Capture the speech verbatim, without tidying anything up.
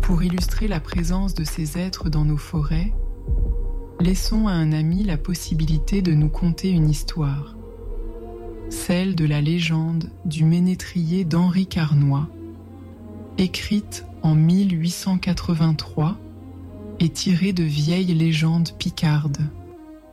Pour illustrer la présence de ces êtres dans nos forêts, laissons à un ami la possibilité de nous conter une histoire, celle de la légende du ménétrier d'Henri Carnoy, écrite en mille huit cent quatre-vingt-trois et tirée de vieilles légendes picardes.